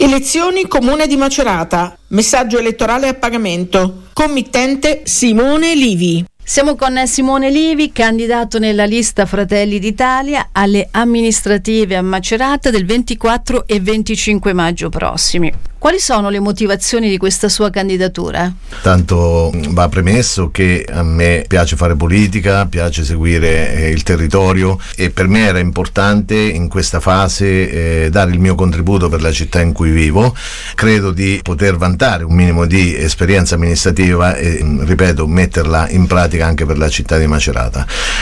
Elezioni Comune di Macerata. Messaggio elettorale a pagamento. Committente Simone Livi. Siamo con Simone Livi, candidato nella lista Fratelli d'Italia alle amministrative a Macerata del 24 e 25 maggio prossimi. Quali sono le motivazioni di questa sua candidatura? Tanto va premesso che a me piace fare politica, piace seguire il territorio e per me era importante in questa fase dare il mio contributo per la città in cui vivo. Credo di poter vantare un minimo di esperienza amministrativa e, ripeto, metterla in pratica anche per la città di Macerata.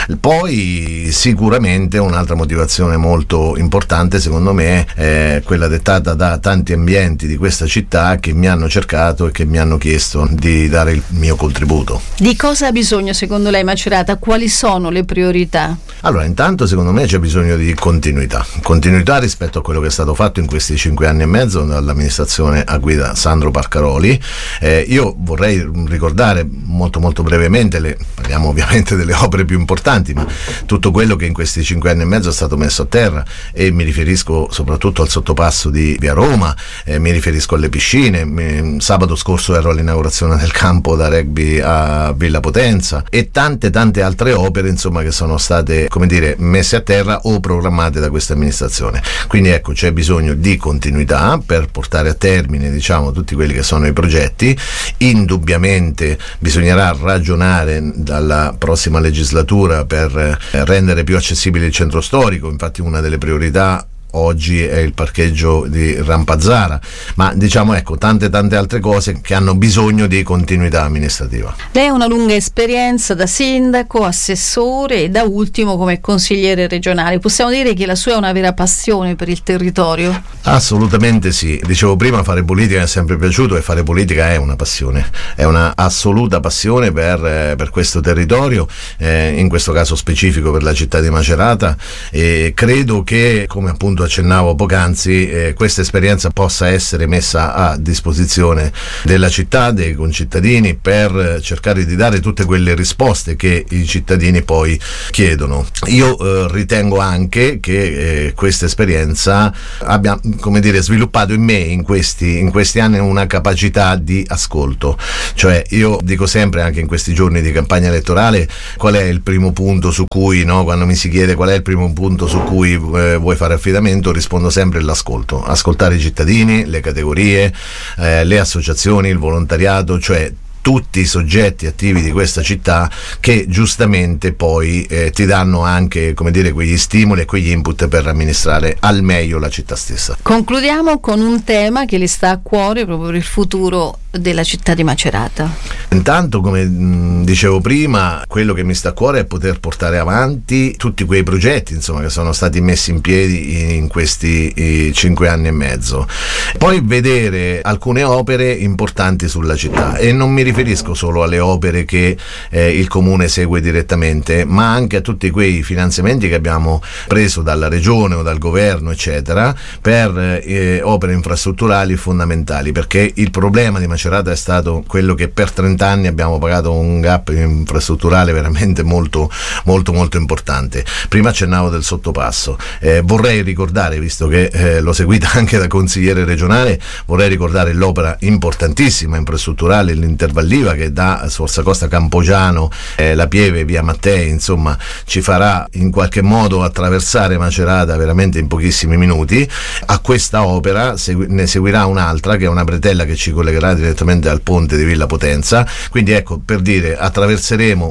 Poi sicuramente un'altra motivazione molto importante secondo me è quella dettata da tanti ambienti di questa città che mi hanno cercato e che mi hanno chiesto di dare il mio contributo. Di cosa ha bisogno secondo lei Macerata? Quali sono le priorità? Allora, intanto secondo me c'è bisogno di continuità rispetto a quello che è stato fatto in questi 5 anni e mezzo dall'amministrazione a guida Sandro Parcaroli. Io vorrei ricordare molto brevemente, parliamo ovviamente delle opere più importanti, ma tutto quello che in questi 5 anni e mezzo è stato messo a terra, e mi riferisco soprattutto al sottopasso di Via Roma, mi riferisco alle piscine. Sabato scorso ero all'inaugurazione del campo da rugby a Villa Potenza e tante altre opere insomma che sono state, come dire, messe a terra o programmate da questa amministrazione. Quindi ecco, c'è bisogno di continuità per portare a termine, diciamo, tutti quelli che sono i progetti. Indubbiamente bisognerà ragionare dalla prossima legislatura per rendere più accessibile il centro storico. Infatti una delle priorità oggi è il parcheggio di Rampazzara, ma diciamo ecco tante altre cose che hanno bisogno di continuità amministrativa. Lei ha una lunga esperienza da sindaco, assessore e da ultimo come consigliere regionale. Possiamo dire che la sua è una vera passione per il territorio? Assolutamente sì, dicevo prima, fare politica mi è sempre piaciuto e fare politica è una passione, è una assoluta passione per questo territorio, in questo caso specifico per la città di Macerata, e credo che, come appunto accennavo poc'anzi, questa esperienza possa essere messa a disposizione della città, dei concittadini, per cercare di dare tutte quelle risposte che i cittadini poi chiedono. Io ritengo anche che questa esperienza abbia, come dire, sviluppato in me in questi anni una capacità di ascolto. Cioè, io dico sempre, anche in questi giorni di campagna elettorale, qual è il primo punto su cui, no, quando mi si chiede qual è il primo punto su cui vuoi fare affidamento, rispondo sempre l'ascolto. Ascoltare i cittadini, le categorie, le associazioni, il volontariato, cioè tutti i soggetti attivi di questa città che giustamente poi ti danno anche, come dire, quegli stimoli e quegli input per amministrare al meglio la città stessa. Concludiamo con un tema che le sta a cuore proprio per il futuro della città di Macerata. Intanto, come dicevo prima, quello che mi sta a cuore è poter portare avanti tutti quei progetti insomma che sono stati messi in piedi in questi 5 anni e mezzo, poi vedere alcune opere importanti sulla città, e non mi riferisco solo alle opere che il comune segue direttamente, ma anche a tutti quei finanziamenti che abbiamo preso dalla regione o dal governo eccetera per opere infrastrutturali fondamentali, perché il problema di Macerata è stato quello che per 30 anni abbiamo pagato un gap infrastrutturale veramente molto importante. Prima accennavo del sottopasso, vorrei ricordare, visto che l'ho seguita anche da consigliere regionale, vorrei ricordare l'opera importantissima infrastrutturale, l'Intervalliva, che da Sforza Costa Campogiano, la Pieve, via Mattei, insomma ci farà in qualche modo attraversare Macerata veramente in pochissimi minuti. A questa opera ne seguirà un'altra, che è una bretella che ci collegherà direttamente al ponte di Villa Potenza. Quindi ecco, per dire, attraverseremo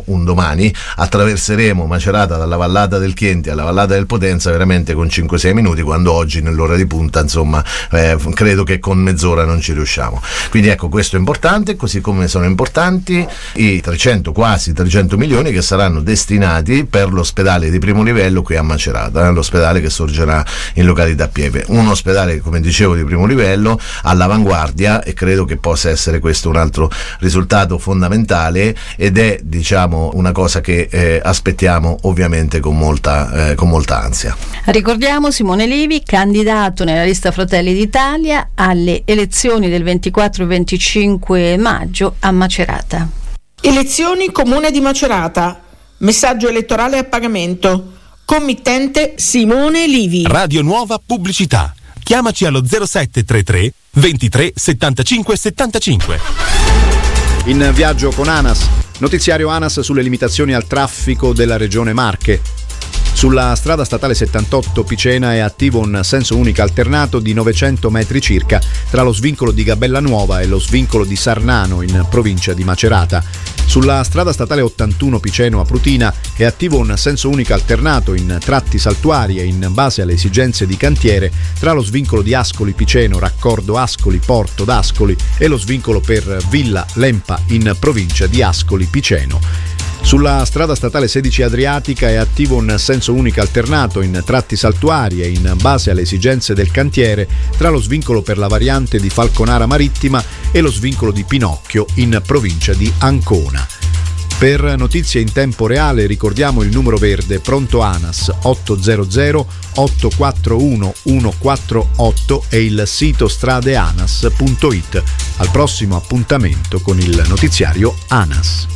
Macerata dalla vallata del Chienti alla vallata del Potenza veramente con 5-6 minuti, quando oggi nell'ora di punta insomma credo che con mezz'ora non ci riusciamo. Quindi ecco, questo è importante, così come sono importanti i quasi 300 milioni che saranno destinati per l'ospedale di primo livello qui a Macerata, l'ospedale che sorgerà in località Pieve, un ospedale, come dicevo, di primo livello, all'avanguardia, e credo che possa essere questo un altro risultato fondamentale, ed è, diciamo, una cosa che aspettiamo ovviamente con molta ansia. Ricordiamo Simone Livi, candidato nella lista Fratelli d'Italia alle elezioni del 24 e 25 maggio a Macerata. Elezioni Comune di Macerata. Messaggio elettorale a pagamento. Committente Simone Livi. Radio Nuova Pubblicità. Chiamaci allo 0733 23 75 75. In viaggio con ANAS, notiziario ANAS sulle limitazioni al traffico della regione Marche. Sulla strada statale 78 Picena è attivo un senso unico alternato di 900 metri circa tra lo svincolo di Gabella Nuova e lo svincolo di Sarnano in provincia di Macerata. Sulla strada statale 81 Piceno a Prutina è attivo un senso unico alternato in tratti saltuari e in base alle esigenze di cantiere tra lo svincolo di Ascoli Piceno, raccordo Ascoli Porto d'Ascoli e lo svincolo per Villa Lempa in provincia di Ascoli Piceno. Sulla strada statale 16 Adriatica è attivo un senso unico alternato in tratti saltuari e in base alle esigenze del cantiere tra lo svincolo per la variante di Falconara Marittima e lo svincolo di Pinocchio in provincia di Ancona. Per notizie in tempo reale ricordiamo il numero verde pronto ANAS 800 841 148 e il sito stradeanas.it. Al prossimo appuntamento con il notiziario ANAS.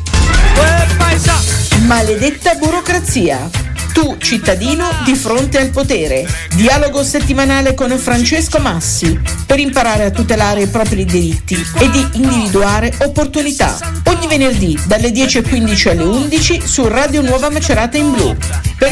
Maledetta burocrazia. Tu, cittadino, di fronte al potere. Dialogo settimanale con Francesco Massi per imparare a tutelare i propri diritti e di individuare opportunità. Ogni venerdì dalle 10:15 alle 11 su Radio Nuova Macerata in Blu.